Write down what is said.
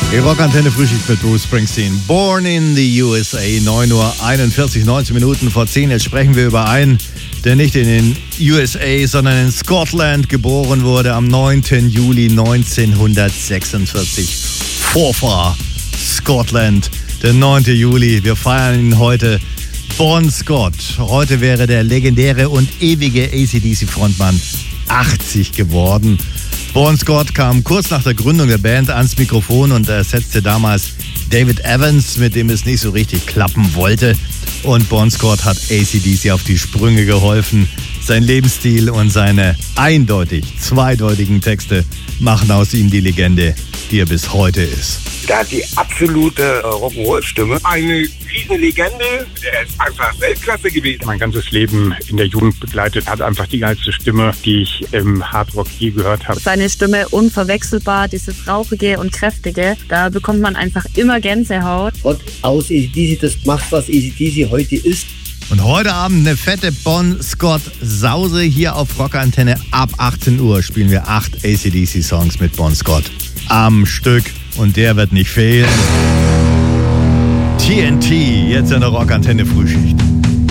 Die Rockantenne Frühschicht mit Bruce Springsteen. Born in the USA, 9:41 Uhr, 19 Minuten vor 10. Jetzt sprechen wir über einen, der nicht in den USA, sondern in Scotland geboren wurde am 9. Juli 1946. Forfar, Scotland, der 9. Juli. Wir feiern ihn heute. Bon Scott. Heute wäre der legendäre und ewige AC/DC-Frontmann 80 geworden. Bon Scott kam kurz nach der Gründung der Band ans Mikrofon und ersetzte damals David Evans, mit dem es nicht so richtig klappen wollte. Und Bon Scott hat AC/DC auf die Sprünge geholfen. Sein Lebensstil und seine zweideutigen Texte machen aus ihm die Legende, die er bis heute ist. Der hat die absolute Rock'n'Roll-Stimme. Eine riesen Legende. Der ist einfach Weltklasse gewesen. Mein ganzes Leben in der Jugend begleitet, hat einfach die geilste Stimme, die ich im Hardrock je gehört habe. Seine Stimme unverwechselbar, dieses Rauchige und Kräftige, da bekommt man einfach immer Gänsehaut. Und aus AC/DC, das macht, was AC/DC heute ist. Und heute Abend eine fette Bon Scott Sause hier auf Rockantenne. Ab 18 Uhr spielen wir 8 AC/DC-Songs mit Bon Scott am Stück. Und der wird nicht fehlen. TNT, jetzt in der Rockantenne Frühschicht.